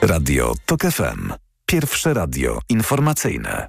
Radio TOK FM. Pierwsze radio informacyjne.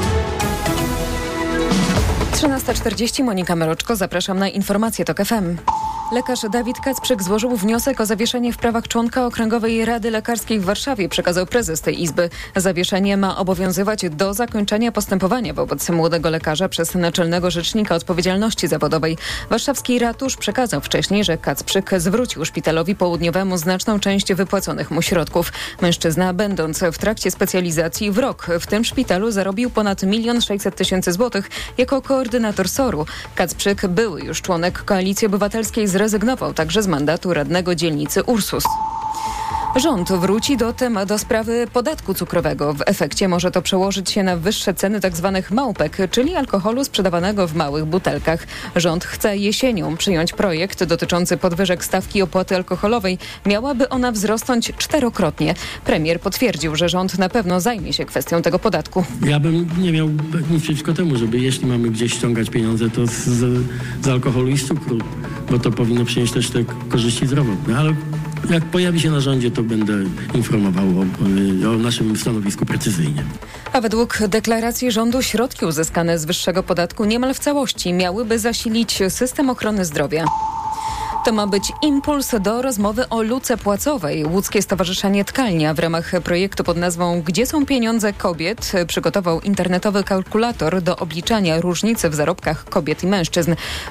13:40, Monika Meroczko, zapraszam na informacje TOK FM. Lekarz Dawid Kacprzyk złożył wniosek o zawieszenie w prawach członka Okręgowej Rady Lekarskiej w Warszawie, przekazał prezes tej izby. Zawieszenie ma obowiązywać do zakończenia postępowania wobec młodego lekarza przez Naczelnego Rzecznika Odpowiedzialności Zawodowej. Warszawski ratusz przekazał wcześniej, że Kacprzyk zwrócił Szpitalowi Południowemu znaczną część wypłaconych mu środków. Mężczyzna, będąc w trakcie specjalizacji w rok w tym szpitalu, zarobił ponad 1 600 000 złotych jako koordynator SOR-u. Kacprzyk, były już członek Koalicji Obywatelskiej, zrezygnował także z mandatu radnego dzielnicy Ursus. Rząd wróci do sprawy podatku cukrowego. W efekcie może to przełożyć się na wyższe ceny tzw. małpek, czyli alkoholu sprzedawanego w małych butelkach. Rząd chce jesienią przyjąć projekt dotyczący podwyżek stawki opłaty alkoholowej. Miałaby ona wzrosnąć 4-krotnie. Premier potwierdził, że rząd na pewno zajmie się kwestią tego podatku. Ja bym nie miał nic przeciwko temu, żeby jeśli mamy gdzieś ściągać pieniądze, to z alkoholu i z cukru, bo to powinno przynieść też te korzyści zdrowotne, ale jak pojawi się na rządzie, to będę informował o naszym stanowisku precyzyjnie. A według deklaracji rządu środki uzyskane z wyższego podatku niemal w całości miałyby zasilić system ochrony zdrowia. To ma być impuls do rozmowy o luce płacowej. Łódzkie Stowarzyszenie Tkalnia w ramach projektu pod nazwą „Gdzie są pieniądze kobiet?” przygotował internetowy kalkulator do obliczania różnicy w zarobkach kobiet i mężczyzn.